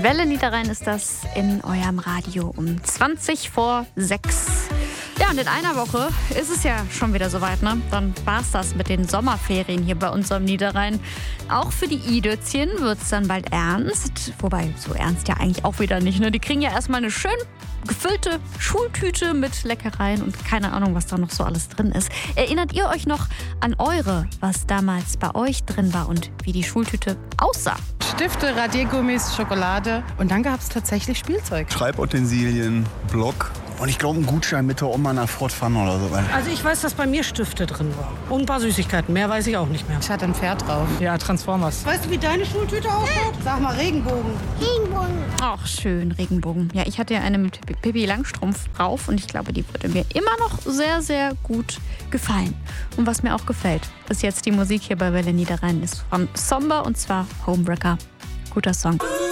Welle Niederrhein ist das in eurem Radio um 6:20. Ja, und in einer Woche ist es ja schon wieder soweit, ne? Dann war's das mit den Sommerferien hier bei uns am Niederrhein. Auch für die Idötzchen wird's dann bald ernst. Wobei, so ernst ja eigentlich auch wieder nicht, ne? Die kriegen ja erstmal eine schön gefüllte Schultüte mit Leckereien und keine Ahnung, was da noch so alles drin ist. Erinnert ihr euch noch an was damals bei euch drin war und wie die Schultüte aussah? Stifte, Radiergummis, Schokolade und dann gab es tatsächlich Spielzeug. Schreibutensilien, Block und ich glaube einen Gutschein mit der Oma nach Fort Fun oder so. Also ich weiß, dass bei mir Stifte drin waren und ein paar Süßigkeiten. Mehr weiß ich auch nicht mehr. Ich hatte ein Pferd drauf. Ja, Transformers. Weißt du, wie deine Schultüte ausschaut? Sag mal, Regenbogen. Ach, schön, Regenbogen. Ja, ich hatte ja eine mit Pippi Langstrumpf drauf und ich glaube, die würde mir immer noch sehr, sehr gut gefallen. Und was mir auch gefällt, ist jetzt die Musik hier bei Welle Niederrhein, ist von Somber und zwar Homewrecker. Guter Song.